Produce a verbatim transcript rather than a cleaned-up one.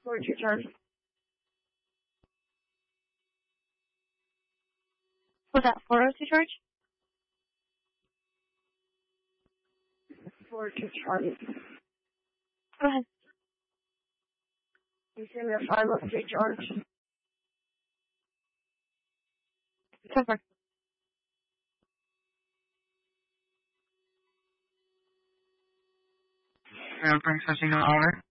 Forward to charge. Was that four oh two charge? Forward to charge. Go ahead. You see me a five oh two charge. Cover. Airplane switching to honor.